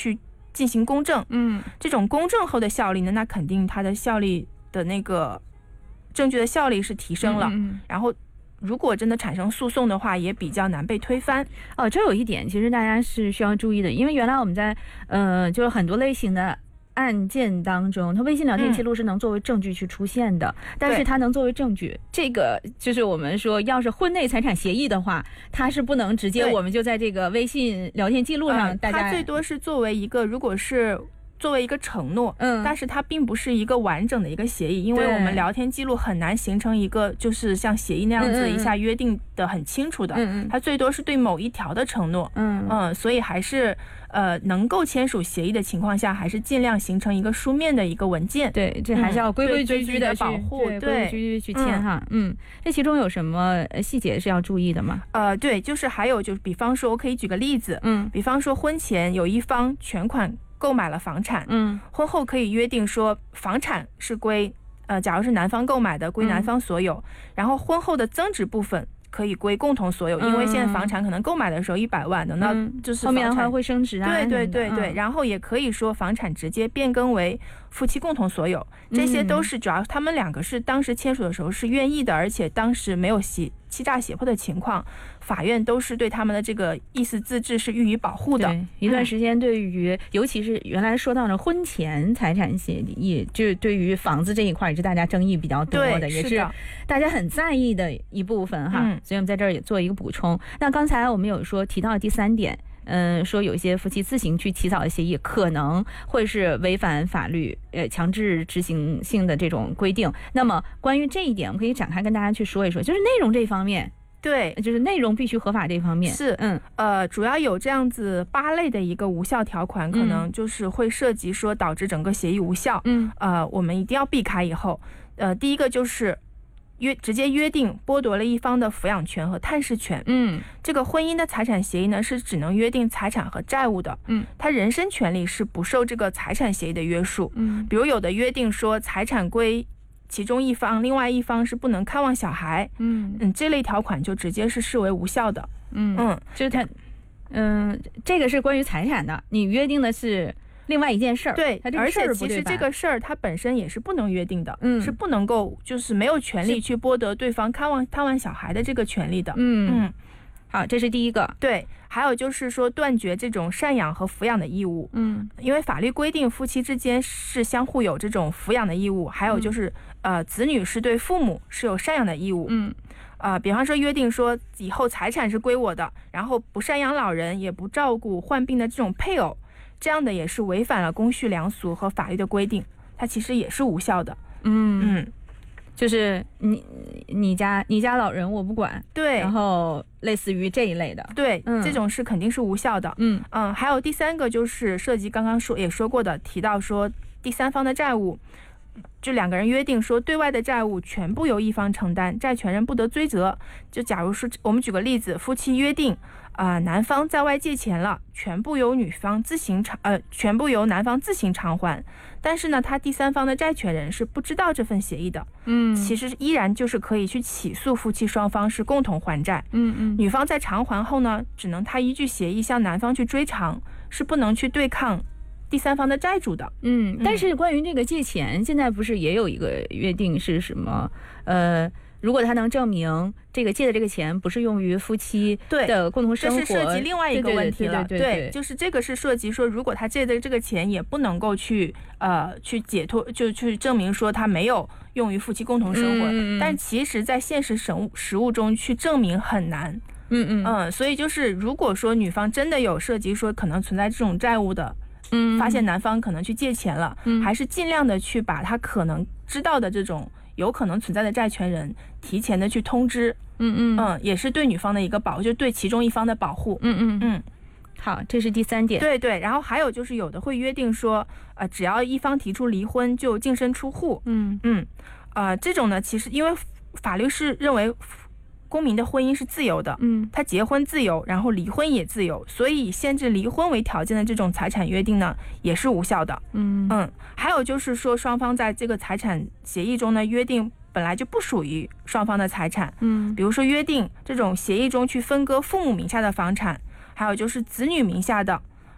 去进行公证。这种公证后的效力呢，那肯定它的效力的那个证据的效力是提升了。然后如果真的产生诉讼的话，也比较难被推翻。 这有一点其实大家是需要注意的，因为原来我们在就是很多类型的案件当中，它微信聊天记录是能作为证据去出现的，但是它能作为证据，这个就是我们说要是婚内财产协议的话，它是不能直接我们就在这个微信聊天记录上大家它最多是作为一个，如果是作为一个承诺，但是它并不是一个完整的一个协议，因为我们聊天记录很难形成一个就是像协议那样子一下约定的很清楚的，它最多是对某一条的承诺，所以还是能够签署协议的情况下，还是尽量形成一个书面的一个文件。 对，这还是要规规矩矩的保护，对， 规规矩矩去签哈。这其中有什么细节是要注意的吗？ 对，就是还有就是比方说我可以举个例子，比方说婚前有一方全款购买了房产，婚后可以约定说房产是归假如是男方购买的归男方所有，然后婚后的增值部分可以归共同所有，因为现在房产可能购买的时候100万，等到就是后面还会升值啊。 对，然后也可以说房产直接变更为夫妻共同所有，这些都是主要他们两个是当时签署的时候是愿意的，而且当时没有欺诈胁迫的情况，法院都是对他们的这个意思自治是予以保护的。 对，一段时间对于尤其是原来说到的婚前财产协议，就是对于房子这一块也是大家争议比较多的，也是大家很在意的一部分哈。所以我们在这儿也做一个补充。那刚才我们有说提到第3点，说有些夫妻自行去起草的协议可能会是违反法律强制执行性的这种规定。那么关于这一点，我们可以展开跟大家去说一说，就是内容这方面。 对， 就是内容必须合法这方面是，主要有这样子8类的一个无效条款，可能就是会涉及说导致整个协议无效。我们一定要避开以后。第一个就是直接约定剥夺了一方的抚养权和探视权。这个婚姻的财产协议呢，是只能约定财产和债务的。他人身权利是不受这个财产协议的约束。比如有的约定说财产归其中一方，另外一方是不能看望小孩。这类条款就直接是视为无效的。 就是他，这个是关于财产的，你约定的是另外一件事儿。 对，而且其实这个事儿它本身也是不能约定的，是不能够就是没有权利去剥夺对方看望小孩的这个权利的。 好，这是第一个。 对，还有就是说断绝这种赡养和抚养的义务。因为法律规定夫妻之间是相互有这种抚养的义务，还有就是子女是对父母是有赡养的义务。比方说约定说以后财产是归我的，然后不赡养老人也不照顾患病的这种配偶，这样的也是违反了公序良俗和法律的规定，它其实也是无效的。 就是你家老人我不管， 对， 然后类似于这一类的， 对，这种是肯定是无效的。还有第3个就是涉及刚刚也说过的，提到说第3方的债务，就2个人约定说对外的债务全部由一方承担，债权人不得追责。就假如说我们举个例子，夫妻约定男方在外借钱了，全部由男方自行偿还，但是呢他第3方的债权人是不知道这份协议的。其实依然就是可以去起诉夫妻双方是共同还债。女方在偿还后呢，只能他依据协议向男方去追偿，是不能去对抗第3方的债主的。 但是关于这个借钱，现在不是也有一个约定是什么？如果他能证明这个借的这个钱不是用于夫妻的共同生活， 这是涉及另外一个问题了。 对， 就是这个是涉及说，如果他借的这个钱也不能够去解脱，就去证明说他没有用于夫妻共同生活。但其实在现实实务中去证明很难。所以就是如果说女方真的有涉及说可能存在这种债务的，发现男方可能去借钱了，还是尽量的去把他可能知道的这种有可能存在的债权人提前的去通知。也是对女方的一个保护，就对其中一方的保护。 好，这是第3点。 对，然后还有就是有的会约定说只要一方提出离婚就净身出户。这种呢其实因为法律是认为公民的婚姻是自由的，他结婚自由，然后离婚也自由，所以限制离婚为条件的这种财产约定呢，也是无效的。还有就是说，双方在这个财产协议中呢，约定本来就不属于双方的财产。比如说约定这种协议中去分割父母名下的房产，还有就是子女名下的，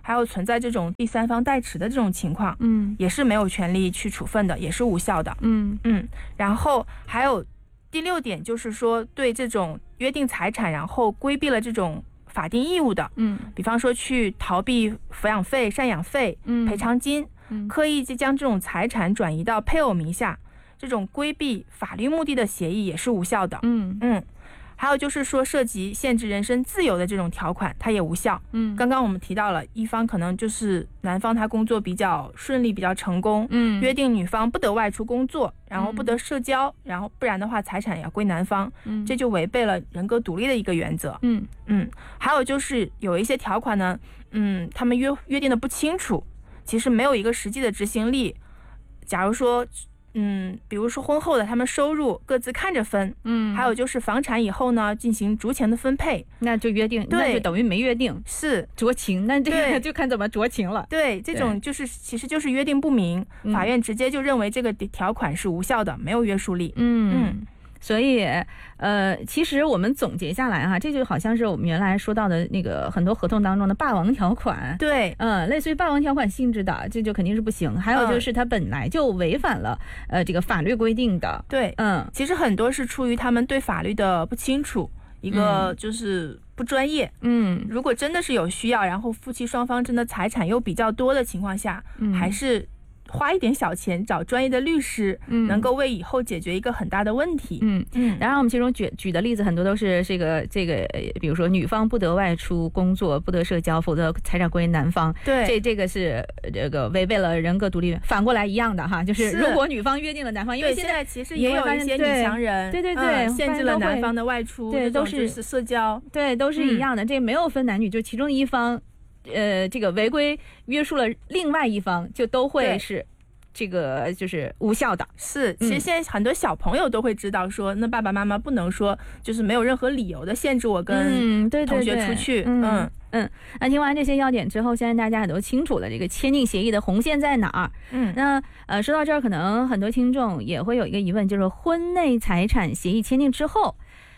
还有存在这种第三方代持的这种情况，也是没有权利去处分的，也是无效的。然后还有第6点，就是说对这种约定财产然后规避了这种法定义务的，比方说去逃避抚养费、赡养费、赔偿金，刻意将这种财产转移到配偶名下，这种规避法律目的的协议也是无效的。还有就是说涉及限制人身自由的这种条款，它也无效。刚刚我们提到了，一方可能就是男方他工作比较顺利、比较成功，约定女方不得外出工作，然后不得社交，然后不然的话财产要归男方，这就违背了人格独立的一个原则。还有就是有一些条款呢，他们约定的不清楚，其实没有一个实际的执行力。假如说比如说婚后的他们收入各自看着分，还有就是房产以后呢进行逐钱的分配， 那就约定，那就等于没约定， 是酌情，那这个就看怎么酌情了。 对，这种就是其实就是约定不明，法院直接就认为这个条款是无效的，没有约束力。 所以其实我们总结下来哈，这就好像是我们原来说到的那个很多合同当中的霸王条款。 对， 类似于霸王条款性质的，这就肯定是不行。还有就是它本来就违反了这个法律规定的。 对，其实很多是出于他们对法律的不清楚，一个就是不专业。如果真的是有需要，然后夫妻双方真的财产又比较多的情况下，还是花一点小钱找专业的律师，能够为以后解决一个很大的问题。 然后我们其中举的例子很多都是这个，比如说女方不得外出工作，不得社交，否则财产归男方。 对， 这个是这个违背了人格独立。反过来一样的哈，就是如果女方约定了男方，因为现在其实也有一些女强人， 对， 限制了男方的外出， 对，都是社交， 对，都是一样的。这没有分男女，就其中一方这个违规约束了另外一方，就都会是这个就是无效的。 是，其实现在很多小朋友都会知道说，那爸爸妈妈不能说就是没有任何理由的限制我跟同学出去。 那听完这些要点之后，相信大家也都清楚了这个签订协议的红线在哪儿。那说到这儿，可能很多听众也会有一个疑问，就是婚内财产协议签订之后，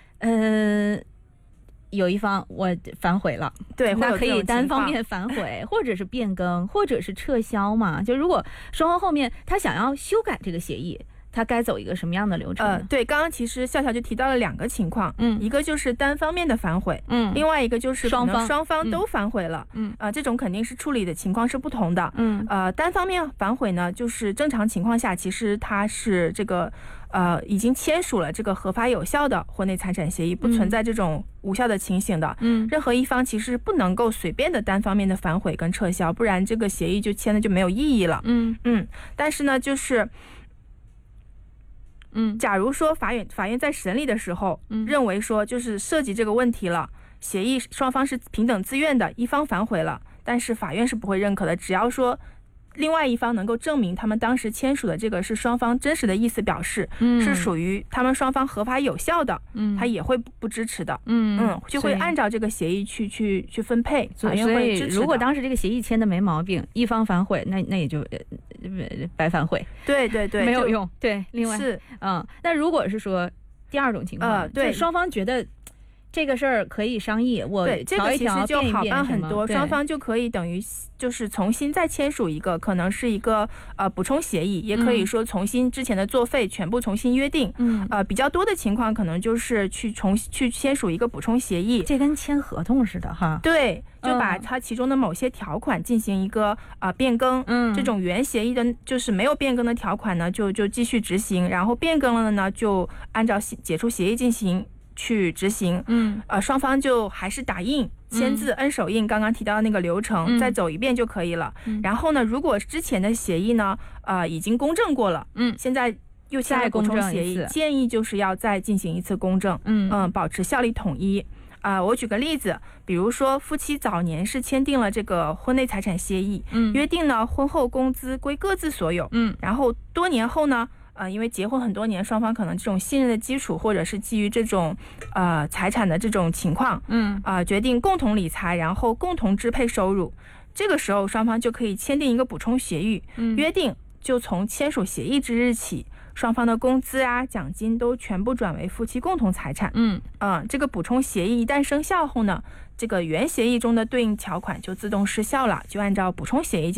有一方我反悔了， 对， 那可以单方面反悔，或者是变更，或者是撤销嘛？就如果双方后面他想要修改这个协议，他该走一个什么样的流程呢？ 对，刚刚其实笑笑就提到了2个情况，一个就是单方面的反悔，另外一个就是可能双方都反悔了，这种肯定是处理的情况是不同的。单方面反悔呢，就是正常情况下，其实它是这个已经签署了这个合法有效的婚内财产协议，不存在这种无效的情形的。任何一方其实不能够随便的单方面的反悔跟撤销，不然这个协议就签的就没有意义了。但是呢，就是假如说法院在审理的时候，认为说就是涉及这个问题了，协议双方是平等自愿的，一方反悔了，但是法院是不会认可的。只要说另外一方能够证明他们当时签署的这个是双方真实的意思表示，是属于他们双方合法有效的，他也会不支持的。就会按照这个协议去分配，法院会支持的。 如果当时这个协议签的没毛病，一方反悔，那也就白反悔。 对， 没有用。对，另外是那如果是说第二种情况，对，双方觉得这个事儿可以商议，我调一调， 这个其实就好办很多， 双方就可以等于就是重新再签署一个，可能是一个补充协议，也可以说重新之前的作废全部重新约定。比较多的情况可能就是去签署一个补充协议， 这跟签合同似的哈。 对，就把它其中的某些条款进行一个变更。这种原协议的就是没有变更的条款呢，就继续执行，然后变更了呢，就按照解除协议进行去执行。双方就还是打印、签字、摁手印，刚刚提到的那个流程，再走一遍就可以了。然后呢，如果之前的协议呢，已经公证过了，现在又下一个补充协议，建议就是要再进行一次公证，保持效力统一。我举个例子，比如说夫妻早年是签订了这个婚内财产协议，约定呢婚后工资归各自所有，然后多年后呢，因为结婚很多年，双方可能这种信任的基础，或者是基于这种财产的这种情况，决定共同理财，然后共同支配收入。这个时候双方就可以签订一个补充协议，约定就从签署协议之日起， 双方的工资啊、奖金都全部转为夫妻共同财产。这个补充协议一旦生效后呢，这个原协议中的对应条款就自动失效了，就按照补充协议